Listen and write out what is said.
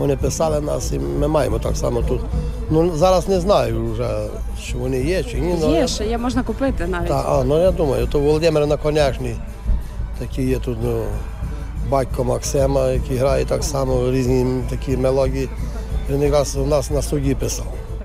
Вони писали нас і ми маємо так само тут. Ну, зараз не знаю вже, що вони є чи ні. Є, ще є, можна купити навіть. Так, я думаю, то Володимир Наконечний, такий є тут, батько Максима, який грає так само різні такі мелодії. Він якраз у нас на суді писав.